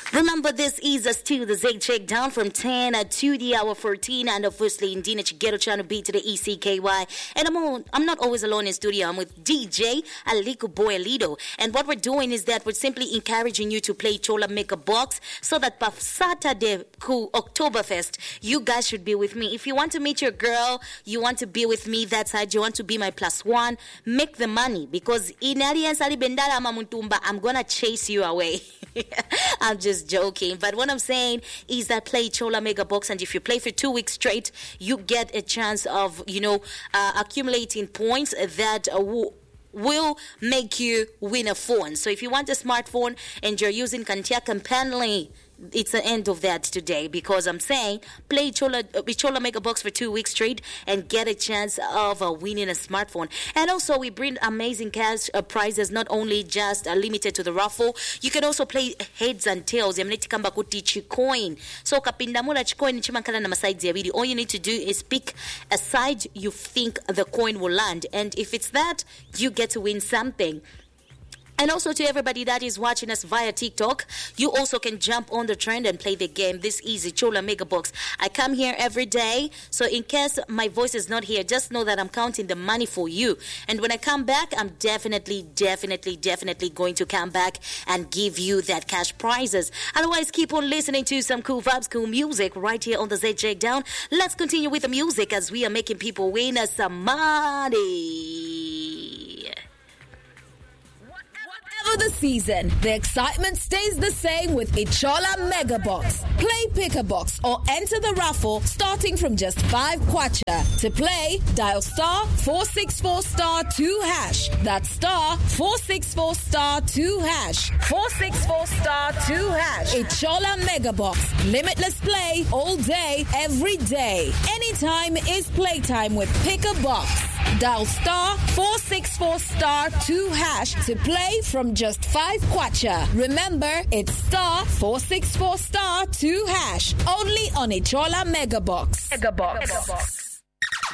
Remember, this is still the Z Check Down from 10 to the hour 14, and obviously in Dina Chigero trying to beat to the ECKY. And I'm not always alone in studio. I'm with DJ Aliko Boy Alido. And what we're doing is that we're simply encouraging you to play Chola Make a Box so that by Saturday, Oktoberfest, you guys should be with me. If you want to meet your girl, you want to be with me that side, you want to be my +1, make the money. Because in Alliance Ali Bendala Mamuntumba, I'm going to chase you away. I'm just joking, but what I'm saying is that play Chola Mega Box, and if you play for 2 weeks straight, you get a chance of accumulating points that will make you win a phone. So if you want a smartphone and you're using Kantia Kampanli, it's the end of that today, because I'm saying play Chola Mega Box for 2 weeks straight and get a chance of winning a smartphone. And also we bring amazing cash prizes, not only just limited to the raffle. You can also play heads and tails. Yamnetikamba kuti chikoin. So kapindamula chikoin chimankala na masides yabidi. All you need to do is pick a side you think the coin will land, and if it's that, you get to win something. And also to everybody that is watching us via TikTok, you also can jump on the trend and play the game. This is Chola Mega Box. I come here every day, so in case my voice is not here, just know that I'm counting the money for you. And when I come back, I'm definitely going to come back and give you that cash prizes. Otherwise, keep on listening to some cool vibes, cool music right here on the Z Checkdown. Let's continue with the music as we are making people win some money. Whatever the season, the excitement stays the same with Ichola Mega Box. Play Pick a Box or enter the raffle starting from just 5 kwacha. To play, dial *464*2#. That's *464*2#. 464*2#. Ichola Mega Box. Limitless play all day, every day. Anytime is playtime with Pick a Box. Dial *464*2# to play from just 5 kwacha. Remember, it's *464*2#. Only on Ichola Mega Box. Mega Box.